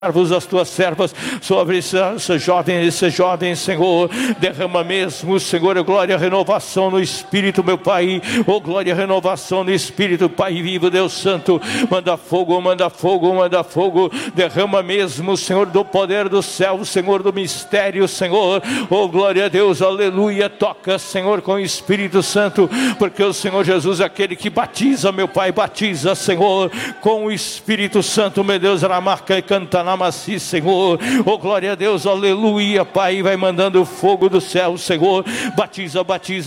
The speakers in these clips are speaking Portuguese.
servos, as tuas servas, sobre esses jovens, Senhor, derrama mesmo, Senhor, glória, renovação no Espírito, meu Pai, glória, renovação no Espírito, Pai vivo, Deus Santo, manda fogo, derrama mesmo, Senhor, do poder do céu, Senhor, do mistério, Senhor, glória a Deus, aleluia, toca, Senhor, com o Espírito Santo, porque o Senhor Jesus é aquele que batiza, meu Pai, batiza, Senhor, com o Espírito Santo, meu Deus, ela marca e canta Maci, Senhor, glória a Deus, aleluia, Pai, vai mandando fogo do céu, Senhor, batiza,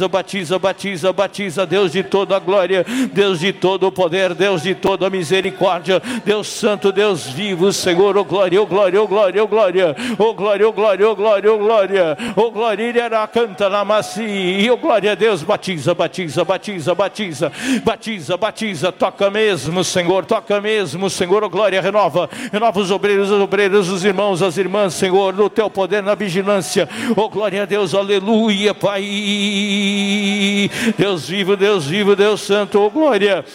Deus de toda a glória, Deus de todo o poder, Deus de toda a misericórdia, Deus santo, Deus vivo, Senhor, glória, irá canta na Maci, glória a Deus, batiza, toca mesmo, Senhor, glória, renova os obreiros, os irmãos, as irmãs, Senhor, no teu poder, na vigilância, glória a Deus, aleluia, Pai, Deus vivo, Deus santo, glória.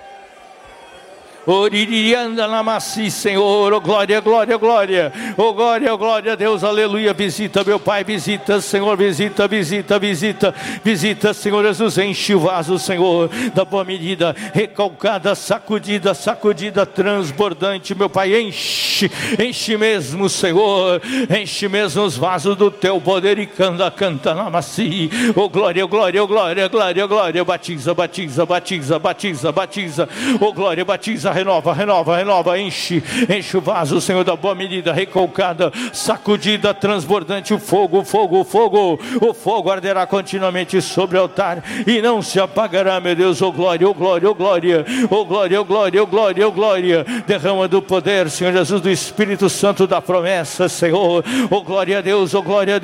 Oririanda na Maci, Senhor, glória, glória a Deus, aleluia, visita, meu Pai, visita, Senhor, visita, Senhor Jesus, enche o vaso, Senhor, da boa medida, recalcada, sacudida, transbordante, meu Pai, enche mesmo, Senhor, enche mesmo os vasos do teu poder, e canta na Maci, glória, batiza, glória, batiza, renova, enche o vaso, Senhor, da boa medida, recalcada, sacudida, transbordante, o fogo arderá continuamente sobre o altar, e não se apagará, meu Deus, glória, derrama do poder, Senhor Jesus, do Espírito Santo da promessa, Senhor, glória a Deus, glória a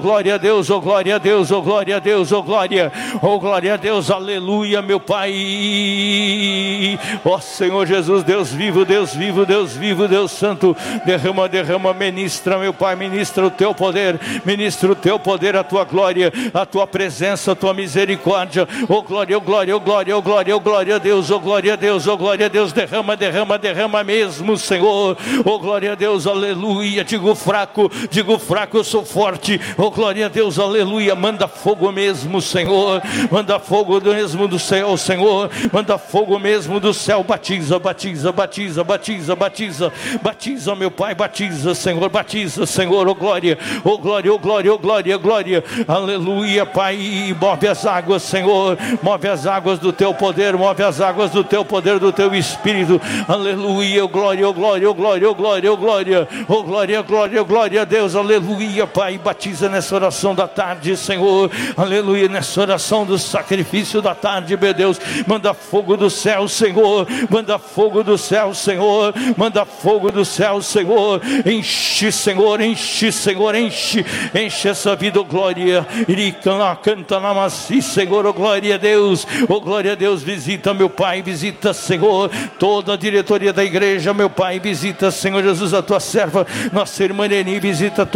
Deus, aleluia, meu Pai, Senhor Jesus, Deus vivo, Deus santo, derrama, ministra, meu Pai, ministra o teu poder, a tua glória, a tua presença, a tua misericórdia, glória a Deus, derrama mesmo, Senhor, glória a Deus, aleluia, digo fraco, eu sou forte, glória a Deus, aleluia, manda fogo mesmo, Senhor, manda fogo mesmo do céu, Senhor, manda fogo mesmo do céu, batiza, meu Pai, batiza, Senhor, glória, aleluia, Pai, move as águas, Senhor, move as águas do teu poder, do teu Espírito, aleluia, glória a Deus, aleluia, Pai, batiza nessa oração da tarde, Senhor, aleluia, nessa oração do sacrifício da tarde, meu Deus, manda fogo do céu, Senhor, manda fogo do céu, Senhor, enche, Senhor, enche essa vida, glória, canta na Maci, Senhor, glória a Deus, visita, meu Pai, visita, Senhor, toda a diretoria da igreja, meu Pai, visita, Senhor Jesus, a tua serva, nossa irmã Neni, visita